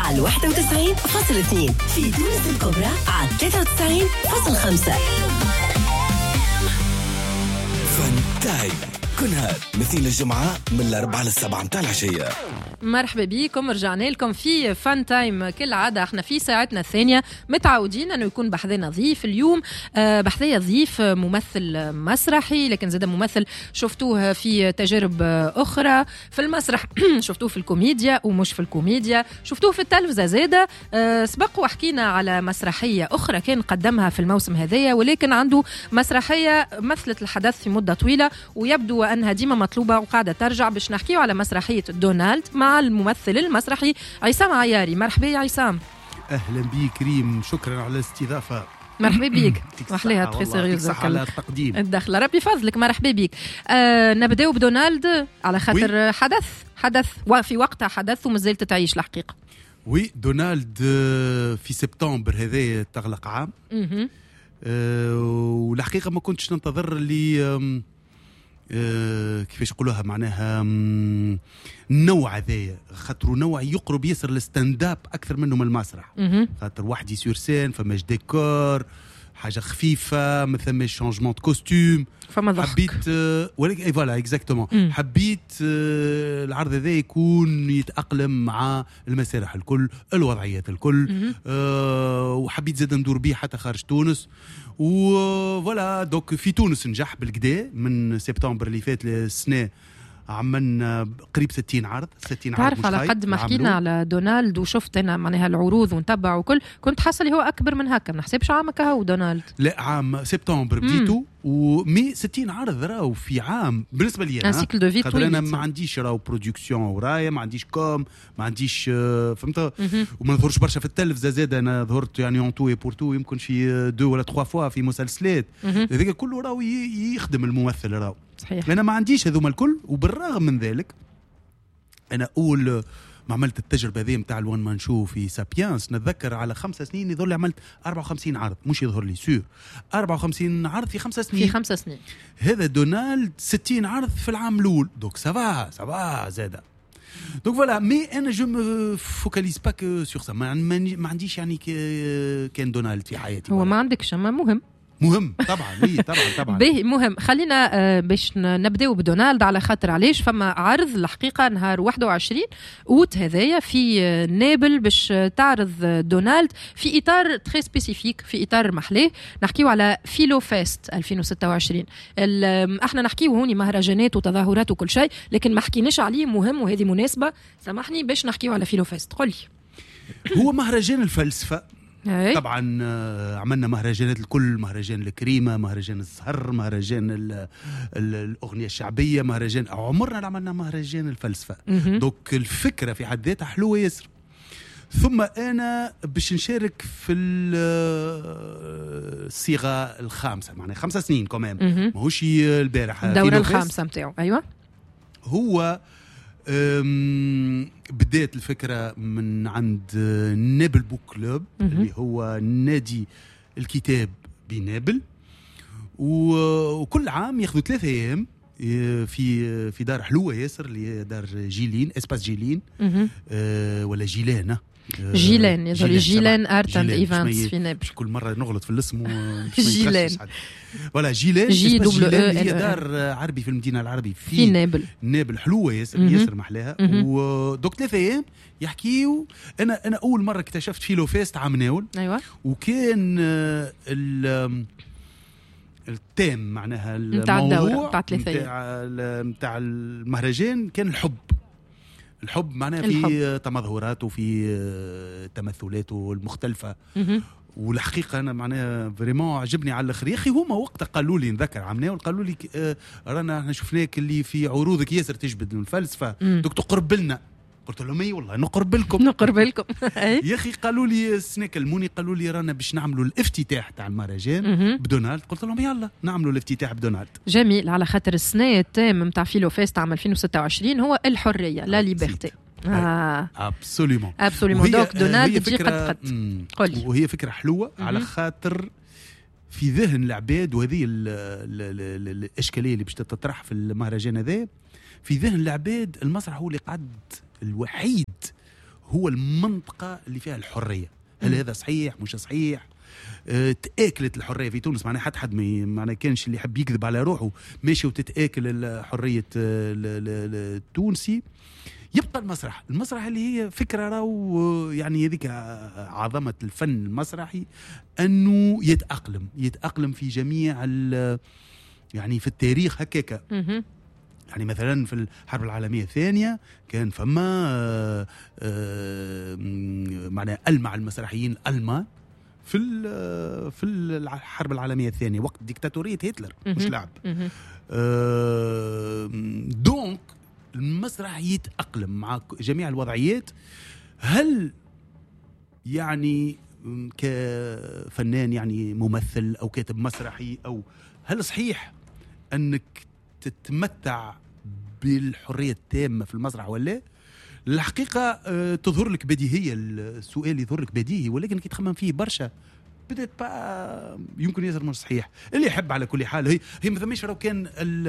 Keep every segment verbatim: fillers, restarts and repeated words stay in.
على واحد وتسعين فاصل اثنين، في تونس الكبرى على ثلاثة وتسعين فاصل خمسة. فان تايم كل نهار مثل الجمعة من الأربعة للسبعة متاع العشية. مرحبا بكم، رجعنا لكم في فان تايم كالعادة. احنا في ساعتنا الثانية متعودين انه يكون بحذنا ضيف. اليوم بحذية ضيف ممثل مسرحي، لكن زاد ممثل شفتوه في تجارب اخرى في المسرح شفتوه في الكوميديا ومش في الكوميديا، شفتوه في التلفزة زادة. سبق وحكينا على مسرحية اخرى كان قدمها في الموسم هذايا، ولكن عنده مسرحية مثلت الحدث في مدة طويلة ويبدو انها ديما مطلوبة وقاعدة ترجع. باش نحكيه على مسرحية دونالد مع الممثل المسرحي عصام عياري. مرحبا يا عصام. اهلا بك كريم، شكرا على الاستضافه. مرحبا بك. وحليها تخي سيريوز على التقديم الدخله. ربي فضلك. مرحبا بك. آه نبداو بدونالد على خاطر وي. حدث حدث وفي وقتها حدث ومازلت تعيش الحقيقه. وي دونالد في سبتمبر هذا تغلق عام. آه والحقيقه ما كنتش ننتظر لي أه كيفاش يقولوها معناها النوع هذايا، خاطر نوع يقرب ياسر الستاند اب اكثر منه من المسرح. خاطر وحدي سور سين فماش ديكور، حاجه خفيفه، ما ثماش شونجمون دو كوستيم، فما ضحك. حبيت أه ولكن اي فوالا اكزاكتومون حبيت أه العرض هذا يكون يتاقلم مع المسارح الكل، الوضعيات الكل. أه وحبيت زاد ندور بيه حتى خارج تونس. وفوالا دوك في تونس نجح بالكدا من سبتمبر اللي فات للسنه، عملنا قريب ستين عرض. ستين عرض. تعرف على قد ما حكينا على دونالد وشفت انا معناها العروض ونتبع وكل، كنت حاسه اللي هو اكبر من هكا. ما نحسبش عامك هو دونالد. لا عام سبتمبر بديتو ومي ستين عرض راهو في عام بالنسبه لي انا سيكل دو في طويل. انا ما عنديش راهو برودكسيون ورايا، ما عنديش كوم، ما عنديش فهمت، وما نظهرش برشا في التلفزه زاد. انا ظهرت يعني اون تو اي بور تو يمكن في دو ولا تخوا فوا في مسلسلات. هذاك كله راهو يخدم الممثل راهو. صحيح. انا ما عنديش هذوما الكل، وبالرغم من ذلك انا اول ما عملت التجربه هذه نتاع الوان مان شو في سابيانس، نتذكر على خمس سنين يظهر لي عملت أربعة وخمسين عرض، مش يظهر لي سور أربعة وخمسين عرض في خمس سنين. في خمس سنين هذا دونالد ستين عرض في العام الاول، دوك سافا سافا زاده. دونك فوالا مي انا جو مو فوكاليز با كو سور سا، ما عنديش يعني كان دونالد في حياتي. هو ما عندكش، اما مهم مهم طبعا. وي طبعا طبعا به مهم. خلينا آه باش نبداو بدونالد على خاطر علاش فما عرض الحقيقه نهار واحد وعشرين اوت هذايا في آه نابل باش تعرض دونالد في اطار تري سبيسيفيك، في اطار محلاه. نحكيو على فيلو فيست ألفين وستة وعشرين. احنا نحكيو هوني مهرجانات وتظاهرات وكل شيء، لكن ما حكيناش عليه مهم، وهذه مناسبه سامحني باش نحكيو على فيلو فيست. قولي. هو مهرجان الفلسفه هي. طبعا عملنا مهرجانات الكل، مهرجان الكريمة، مهرجان الزهر، مهرجان ال ال الأغنية الشعبية، مهرجان عمرنا عملنا مهرجان الفلسفة. دوك الفكرة في حد ذاتها حلوة ياسر. ثم أنا باش نشارك في الصيغة الخامسة، معناها خمسة سنين كمان، ماهوش البارح الدورة الخامسة متاعو. أيوة هو بدأت الفكرة من عند نابل بوك كلوب اللي هو نادي الكتاب بنابل، وكل عام ياخذوا ثلاثة أيام في في دار حلوة ياسر اللي هي دار جيلين، اسباس جيلين أه ولا جيلان جيلان يظهر جيلان ارت اند ايفنتس في نابل. كل مرة نغلط في الاسم جيلان ولا جيلان جي دبليو هي دار عربي في المدينة العربية في, في نابل. نابل حلوة ياسر ياسر محلاها. ودوك ثلاثة أيام يحكيو. أنا أنا أول مرة اكتشفت فيلو فيست عام ناول. أيوة. وكان ال التيم معناها الموضوع نتاع نتاع المهرجان كان الحب. الحب معناها في تمظهراته وفي تمثلاته المختلفة. والحقيقه انا معناها فريمون عجبني على الاخر يا اخي. هما وقتها قالوا لي نذكر عمناه قالوا لي آه رانا احنا شفناك اللي في عروضك ياسر تجبد الفلسفه دوك تقرب لنا. قلت لهم اي والله نقرب لكم نقرب لكم يا اخي. قالوا لي السنه كلموني قالوا لي رانا باش نعملوا الافتتاح تاع المهرجان بدونالد. قلت لهم يلا نعملوا الافتتاح بدونالد. جميل. على خاطر السنه التام نتاع فيلو فيست عام ألفين وستة وعشرين هو الحريه لا ليبرتي. اه ابسوليومون ابسوليمون. دوك دونالد تجي قد قد قولي. وهي فكره حلوه على خاطر في ذهن العباد، وهذه الاشكاليه اللي باش تطرح في المهرجان هذا في ذهن العباد. المسرح هو اللي قعد الوحيد هو المنطقة اللي فيها الحرية. هل هذا صحيح مش صحيح؟ اه تآكلت الحرية في تونس، معناها حد حد ما كانش اللي يحب يكذب على روحه ماشي وتتآكل الحرية التونسي. يبقى المسرح المسرح اللي هي فكرة راهو يعني هذيك عظمة الفن المسرحي أنه يتأقلم يتأقلم في جميع يعني في التاريخ هكاكا. يعني مثلا في الحرب العالمية الثانية كان فما آه آه معناها ألمع المسرحيين الألمان في في الحرب العالمية الثانية وقت ديكتاتورية هتلر مش لعب. آه دونك المسرح يتأقلم مع جميع الوضعيات. هل يعني كفنان يعني ممثل أو كاتب مسرحي أو هل صحيح أنك تتمتع بالحرية التامة في المسرح ولا؟ الحقيقة تظهر لك بديهية، السؤال يظهر لك بديهي ولكن كي تخمم فيه برشا بدأت بقى يمكن يظهر مش صحيح. اللي يحب على كل حال هي هي ما ثماش لو كان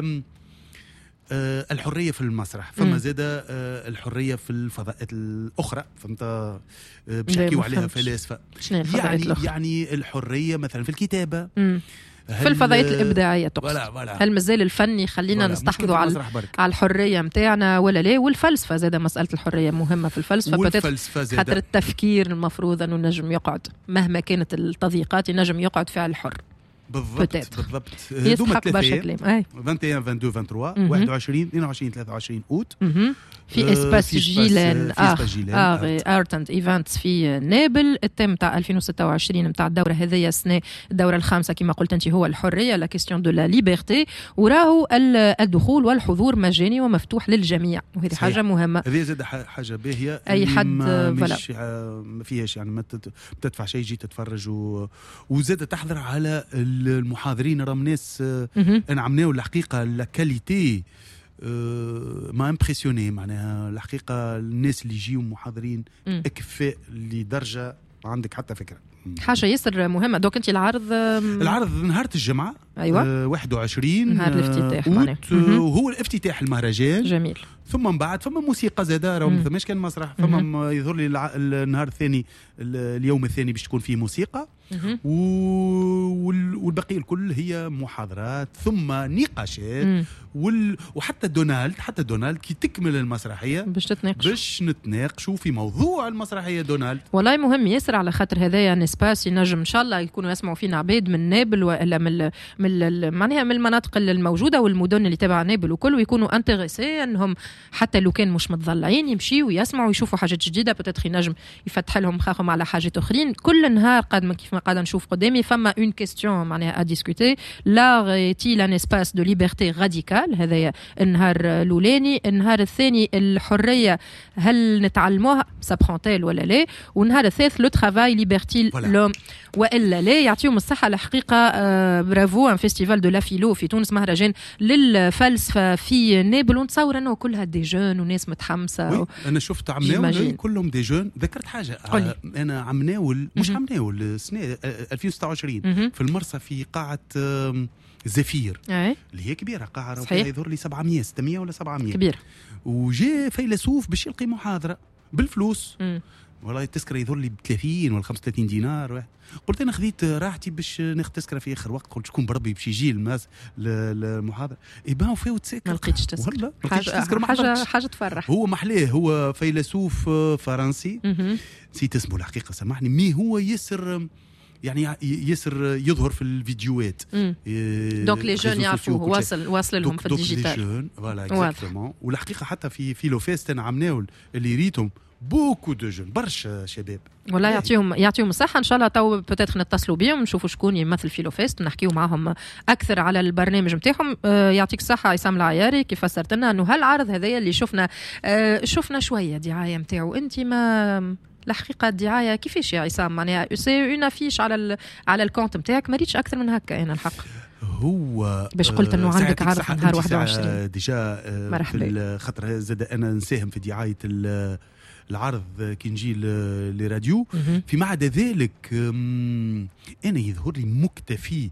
الحرية في المسرح فما زادة الحرية في الفضاءات الأخرى فهمت باش نحكيو عليها فلاسفة. يعني يعني الحرية مثلا في الكتابة في الفضائيات الإبداعية تقصد. هل مازال الفن يخلينا نستحفظوا على على الحرية متاعنا ولا لا؟ والفلسفة زادة مسألة الحرية مهمة في الفلسفة خاطر التفكير المفروض أنه نجم يقعد مهما كانت التضييقات ينجم يقعد فيها الحر. بالضبط بالضبط يسحق برشا كلام. واحد وعشرين اثنين وعشرين ثلاثة وعشرين واحد وعشرين اثنين وعشرين ثلاثة وعشرين اوت في اسباس جيلان ارت اند ايفنتس في نابل. التيم تاع ألفين وستة وعشرين نتاع الدوره هذه السنه الدوره الخامسه كما قلت انت هو الحريه لا كيستيون دو لا ليبرتي وراهو الدخول والحضور مجاني ومفتوح للجميع وهذه حاجه مهمه. هذه زاد حاجه باهيه اي حد مش ما فيهاش يعني ما تدفع شيء جي تتفرج وزاد تحضر على المحاضرين راهم ناس انا عمناو الحقيقه لا كاليتي ما امبرسيوني معناها الحقيقه الناس اللي يجيو محاضرين اكفاء لدرجه ما عندك حتى فكره. حاجه ياسر مهمه. دوك انت العرض العرض نهار الجمعه ايوه آه واحد وعشرين نهار الافتتاح معناها وهو الافتتاح المهرجان جميل. ثم من بعد فما موسيقى زاده راهو ما ثماش كان مسرح فما يظهر لي النهار الثاني اليوم الثاني باش تكون فيه موسيقى والبقيه الكل هي محاضرات ثم نقاشات وال... وحتى دونالد حتى دونالد كي تكمل المسرحيه باش تتناقش باش نتناقشوا في موضوع المسرحيه دونالد. والله مهم ياسر على خاطر هذايا نسباس ينجم ان شاء الله يكونوا يسمعوا فينا عباد من نابل ولا من من معناها من المناطق الموجوده والمدن اللي تبع نابل وكل ويكونوا انتريسي انهم حتى لو كان مش متضلعين يمشيوا ويسمعوا ويشوفوا حاجات جديده بتاتخ ينجم يفتح لهم خاخهم على حاجات اخرين. كل نهار قد ما كيف ما قاعده نشوف قدامي فما اون كيستيون معناها ا ديسكوتي لا تي لان اسباس دو ليبرتي راديكال. هذا النهار الاولاني. النهار الثاني الحريه هل نتعلموها سابخونتيل ولا لا؟ والنهار الثالث لو ترافاي ليبرتي لوم والا لا. يعطيهم الصحه الحقيقه. آه برافو ان فيستيفال دو لا فيلو في تونس مهرجان للفلسفه في نابل ونتصور انه كلها دي جون وناس متحمسه. انا شفت عمناول كلهم دي جون. ذكرت حاجه آه انا عمناول مش عمناول السنه ألفين وستة وعشرين في المرسى في قاعه زفير اللي هي كبيره قاعه يظهر لي سبعمية ستمية ولا سبعمية كبير. وجاء فيلسوف باش يلقي محاضره بالفلوس مم. والله التذكره يظهر لي ب ثلاثين ولا خمسة وثلاثين دينار واحد. قلت انا خذيت راحتي باش ناخذ تذكره في اخر وقت. قلت شكون بربي باش يجي الماس للمحاضره يبان فيه وتسكر ما لقيتش تذكره والله ما لقيتش تذكره. حاجه حاجه تفرح. هو محلاه هو فيلسوف فرنسي نسيت اسمه الحقيقه سامحني مي هو يسر يعني يسر يظهر في الفيديوهات. دونك لي جون يعرفوه واصل واصل لهم في الديجيتال فوالا اكزاكتومون. والحقيقه حتى في في لو فيست انا عمناول اللي ريتهم بوكو دو جون برشا شباب والله يعطيهم يعطيهم الصحه ان شاء الله. تو بتاتخ نتصلوا بهم نشوفوا شكون يمثل في لو فيست نحكيو معاهم اكثر على البرنامج نتاعهم. آه يعطيك الصحه عصام العياري كيف فسرت لنا انه هالعرض هذايا اللي شفنا آه شفنا شويه دعايه نتاعو. انت ما الحقيقه الدعايه كيفاش يا عصام معناها سي اون افيش على ال على الكونت نتاعك ما ريتش اكثر من هكا. انا الحق هو باش قلت انه عندك عرض نهار واحد وعشرين ديجا في خاطر زاد انا نساهم في دعايه العرض كي نجي لراديو. فيما عدا ذلك انا يظهر لي مكتفي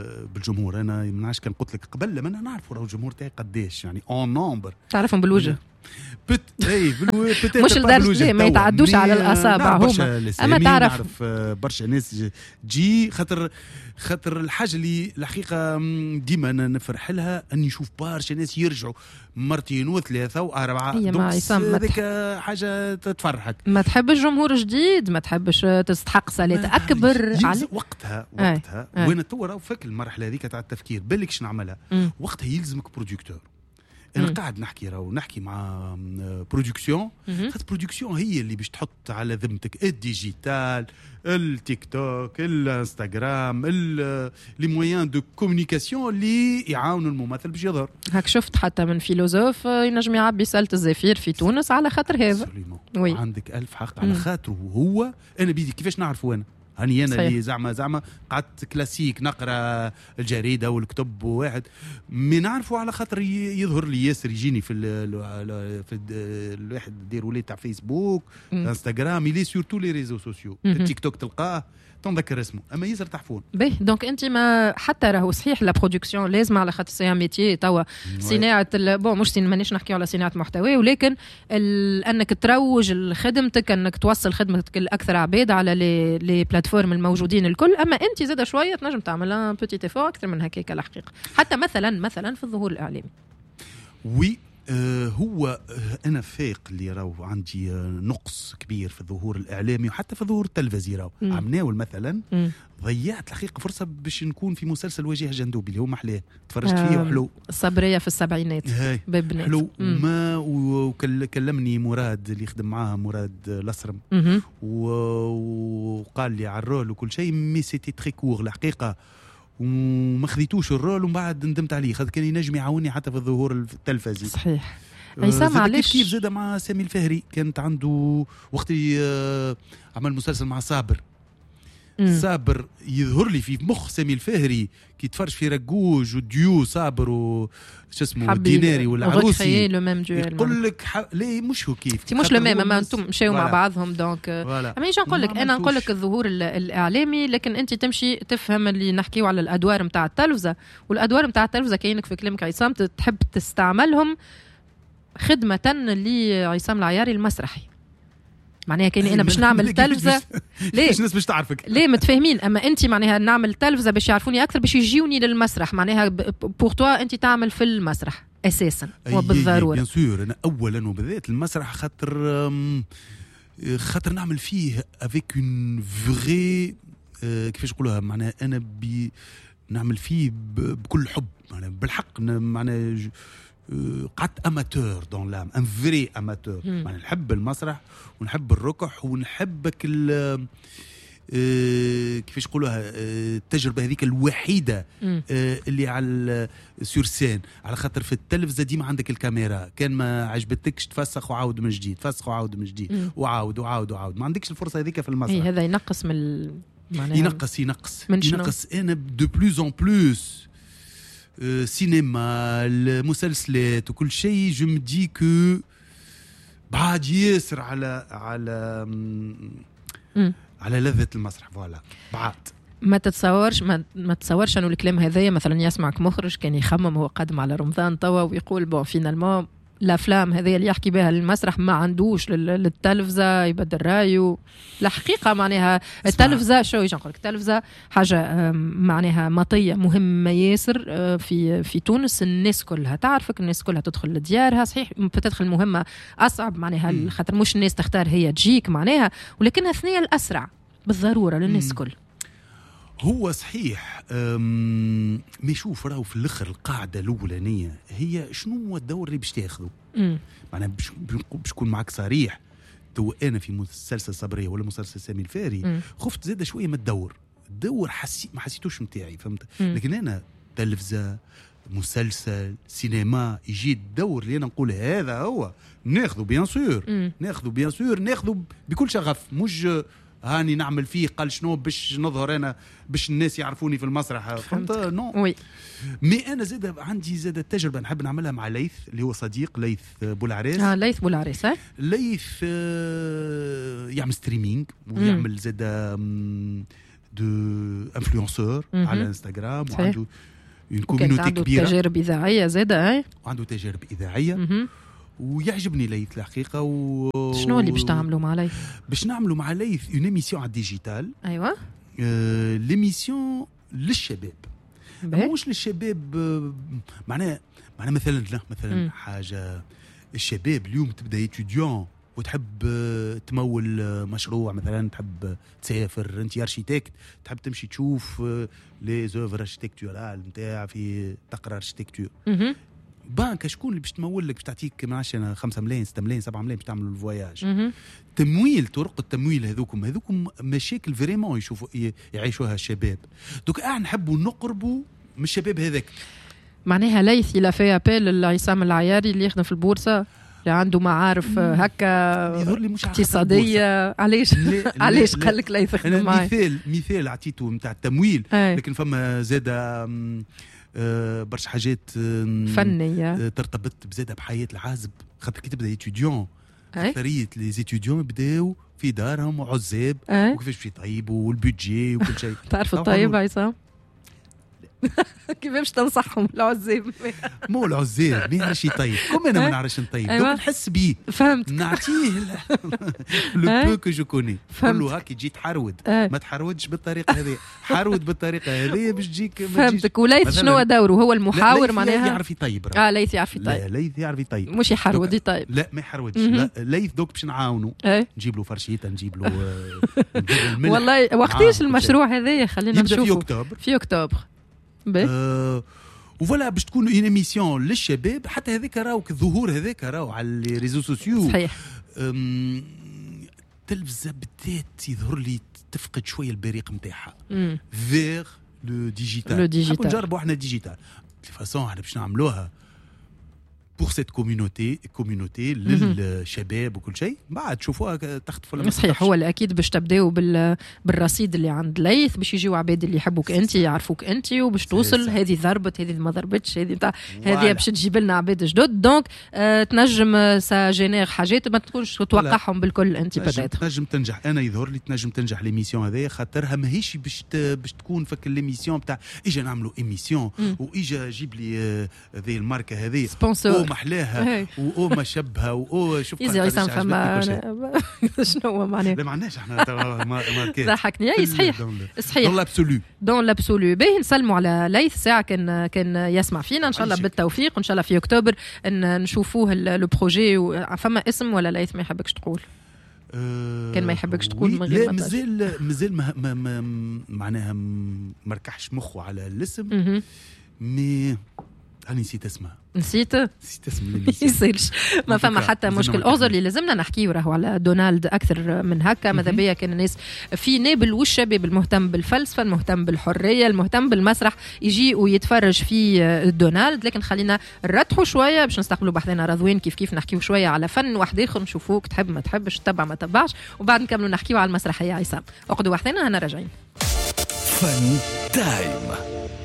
بالجمهور. انا ما نعرفش كان قلت لك قبل لما انا نعرف الجمهور تاعي قداش يعني اون نومبر تعرفهم بالوجه بت اي مش لدرجه ما يتعدوش على الاصابع هما، اما تعرف نعرف برشا ناس تجي خاطر خاطر الحاجه اللي الحقيقه ديما انا نفرح لها اني نشوف برشا ناس يرجعوا مرتين وثلاثه واربعه. هذيك حاجه تفرحك. ما تحبش جمهور جديد، ما تحبش تستحق صلاه اكبر على وقتها وقتها آه. وين تو فك المرحله هذيك تاع التفكير بالك شنو نعملها. وقتها يلزمك برودكتور. انا مم. قاعد نحكي راهو نحكي مع برودكسيون، خاطر برودكسيون هي اللي باش تحط على ذمتك الديجيتال، التيك توك، الانستغرام، لي مويان دو كومونيكاسيون اللي يعاونوا الممثل باش يظهر. هاك شفت حتى من فيلوزوف ينجم يعبي سالة الزفير في تونس على خاطر هذا. وي. عندك ألف حق على خاطر هو. انا بيدي كيفاش نعرفه انا هاني انا اللي زعما زعما قعدت كلاسيك نقرا الجريده والكتب واحد ما نعرفه على خاطر يظهر لي ياسر يجيني في ال في الواحد دير ولي تاع فيسبوك انستغرام يلي سور تو لي ريزو سوسيو التيك توك تلقاه تنذكر اسمه اما ياسر تحفون باهي. دونك انت ما حتى راهو صحيح لا برودكسيون لازم على خاطر سي ميتي توا صناعه بون مش مانيش نحكيو على صناعه محتوى ولكن انك تروج لخدمتك انك توصل خدمتك لاكثر عباد على لي لي بلاتفورم الموجودين الكل. اما انت زاده شويه تنجم تعمل ان بوتي تيفور اكثر من هكاك الحقيقه حتى مثلا مثلا في الظهور الاعلامي. وي آه هو آه انا فايق اللي راهو عندي آه نقص كبير في الظهور الاعلامي وحتى في الظهور التلفزيوني راهو عم ناول مثلا مم. ضيعت الحقيقه فرصه باش نكون في مسلسل وجيه جندوبي اللي هو محلاه تفرجت آه فيه وحلو الصبريه في السبعينات ببنات حلو ما وكلمني مراد اللي يخدم معاها مراد الاسرم وقال لي على الرول وكل شيء مي سيتي تري كور الحقيقه وما خذيتوش الرول ومن بعد ندمت عليه خاطر كان ينجم يعاوني حتى في الظهور التلفزي. صحيح. عصام معليش كيف زاد مع سامي الفهري كانت عنده وقت عمل مسلسل مع صابر مم. صابر يظهر لي في مخ سامي الفهري كي تفرج في رجوج وديو صابر وش اسمه الديناري والعروسي يقول لك ح... ليه مش هو كيف مش لو ميم اما انتم مشاو مع بعضهم دونك اما ايش نقول لك انا نقول لك الظهور الاعلامي لكن انت تمشي تفهم اللي نحكيو على الادوار نتاع التلفزه والادوار نتاع التلفزه كاينك في كلامك عصام تحب تستعملهم خدمه لعصام العياري المسرحي معناها كاني انا باش نعمل تلفزه ليه الناس باش تعرفك ليه متفاهمين اما انت معناها نعمل تلفزه باش يعرفوني اكثر باش يجيوني للمسرح معناها بور توا انت تعمل في المسرح اساسا وبالضروره بيان سور انا اولا وبالذات المسرح خاطر خاطر نعمل فيه افيك اون فري كيفاش نقولوها معناها انا بي نعمل فيه بكل حب معناها بالحق معناها قعدت اماتور دون لام ان فري اماتور يعني نحب المسرح ونحب الركح ونحبك ال كيفاش نقولوها التجربه هذيك الوحيده اللي على سور سين على خاطر في التلفزه ديما عندك الكاميرا كان ما عجبتكش تفسخ وعاود من جديد تفسخ وعاود من جديد وعاود وعاود وعاود ما عندكش الفرصه هذيك في المسرح. هذا ينقص من ال... ينقص ينقص ينقص انا دو بلوز اون بلوس سينما المسلسلات وكل شيء جو مدي كو بعد ياسر على على م. على لذة المسرح فوالا بعد ما تتصورش ما, ما تتصورش انه الكلام هذايا مثلا يسمعك مخرج كان يخمم هو قدم على رمضان توا ويقول بون فينالمون الافلام هذه اللي يحكي بها المسرح ما عندوش للتلفزه يبدل رايه. الحقيقه معناها التلفزه شو يجي نقول لك التلفزه حاجه معناها مطيه مهمه ياسر في في تونس الناس كلها تعرفك الناس كلها تدخل لديارها صحيح بتدخل مهمه اصعب معناها خاطر مش الناس تختار هي تجيك معناها ولكنها ثنيه الاسرع بالضروره للناس كل. هو صحيح ما يشوف راهو في الاخر القاعده الاولانيه هي شنو هو الدور اللي باش تاخذه معناها باش نكون معك صريح تو انا في مسلسل صبريه ولا مسلسل سامي الفاري خفت زاد شويه من الدور الدور حسي ما حسيتوش نتاعي فهمت مم. لكن انا تلفزه مسلسل سينما يجي الدور اللي انا نقول هذا هو ناخذه بيان سور ناخذه بيان سور ناخذه بكل شغف مش هاني نعمل فيه قال شنو باش نظهر انا باش الناس يعرفوني في المسرح فهمت نو وي مي انا زاد عندي زاد التجربه نحب نعملها مع ليث اللي هو صديق ليث بولعريس اه ليث بولعريس اه ليث آه يعمل ستريمينج ويعمل زاد دو انفلونسور على انستغرام وعنده اون كوميونيتي كبيره تجارب اذاعيه زاد اه وعنده تجارب اذاعيه ويعجبني ليث الحقيقه. و... شنو اللي باش تعملوا مع ليث؟ باش نعملوا مع ليث اون ايميسيون على الديجيتال. ايوه آه... ليميسيون للشباب، مش للشباب. آه... معناها معناها مثلا لا مثلا م. حاجه الشباب اليوم تبدا يتوديون وتحب تمول مشروع، مثلا تحب تسافر، انت ارشيتكت تحب تمشي تشوف لي زوفر ارشيتكتورال نتاع في تقرا ارشيتكتور. بانك شكون اللي باش تمول لك، باش تعطيك معاشنا خمسة ملايين ستة ملايين سبعة ملايين باش تعملوا الفواياج. تمويل، طرق التمويل هذوكم هذوكم مشاكل فريمون يشوفوا يعيشوها الشباب. دوك احنا نحبوا نقربوا من الشباب هذاك. معناها ليث الى في ابل لعصام العياري اللي يخدم في البورصه اللي عنده معارف هكا اقتصاديه. علاش علاش قال لك ليث يخدم معايا؟ مثال مثال عطيته نتاع التمويل، لكن فما زاده برشا حاجات فنيه ترتبط بزاده بحياه العازب، خاطر كي تبدا ايتوديون اكثريه لي ايتوديون بداو في دارهم وعزاب وكيفاش باش يطيبوا والبودجي وكل شيء. تعرف الطيب عصام؟ كيف باش تنصحهم العزاب؟ مو العزاب ما يعرفش يطيب، كم انا ما نعرفش نطيب. أيوة. دوك نحس بيه، فهمت، نعطيه لو بو كو جو كوني. كله هاك يجي تحرود، ما تحرودش بالطريقه هذه، حرود بالطريقه هذه باش تجيك. فهمتك. وليث شنو دوره؟ هو المحاور معناها؟ يعرف يطيب. اه ليث يعرف يطيب. لا ليث يعرف يطيب، مش يحرود يطيب. لا ما يحرودش. لا ليث دوك باش نعاونوا، نجيب له فرشيته، نجيب له والله وقتاش المشروع هذا؟ خلينا نشوفه. في اكتوبر. في اكتوبر أه وفوالا باش تكون اون ايميسيون للشباب. حتى هذاك راهو الظهور هذاك راهو على لي ريزو سوسيو. صحيح. التلفزه بالذات يظهر لي تفقد شويه البريق نتاعها فيغ لو ديجيتال. لو ديجيتال نجربوا احنا ديجيتال دي فاصون احنا باش نعملوها بور سيت كوميونيتي كوميونيتي للشباب وكل شيء. بعد تشوفوها تخطف ولا ما تخطفش. صحيح. هو اكيد باش تبداو بال بالرصيد اللي عند ليث، باش يجيو عباد اللي يحبوك انت، يعرفوك انت، وباش توصل هذه ضربت هذه ما ضربتش هذه نتاع هذه باش تجيب لنا عباد جدد. دونك آه تنجم سا جينير حاجات ما تكونش تتوقعهم بالكل انت. بدات تنجم تنجح. انا يظهر لي تنجم تنجح ليميسيون هذه، خاطرها ماهيش باش باش تكون فك ليميسيون تاع اجا نعملوا ايميسيون واجا جيب لي هذه الماركه هذه محلاها و ما شبهها و شوف يزي عصام فما شنو هو معناه؟ لا ما عندناش احنا ماركات. ضحكني. اي صحيح صحيح. دون لابسولو دون لابسولو. باهي نسلموا على ليث ساعه كان كان يسمع فينا ان شاء الله بالتوفيق، وان شاء الله في اكتوبر ان نشوفوه لو بروجي. فما اسم ولا ليث ما يحبكش تقول؟ أه كان ما يحبكش تقول من غير ما مازال مازال ما ما ما معناها مركحش مخه على الاسم. مي أنا نسيت اسمها. نسيت؟ نسيت اسم اللي يصيرش. ما فما حتى مشكل. أعذر اللي لازمنا نحكيه راهو على دونالد أكثر من هكا. ماذا بيا كان الناس في نابل والشباب المهتم بالفلسفة، المهتم بالحرية، المهتم بالمسرح يجي ويتفرج في دونالد. لكن خلينا نرتحوا شوية باش نستقبلوا بحثنا رضوين كيف كيف نحكيوا شوية على فن واحد آخر، نشوفوك تحب ما تحبش، تتبع ما تبعش، وبعد نكملوا نحكيوا على المسرحية. عصام اقعدوا وحدنا، أنا راجعين. فن تايم.